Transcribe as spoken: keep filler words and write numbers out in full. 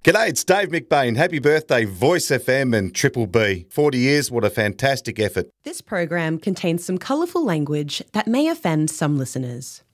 G'day, it's Dave McBain. Happy birthday, Voice F M and Triple B. forty years, what a fantastic effort. This program contains some colourful language that may offend some listeners.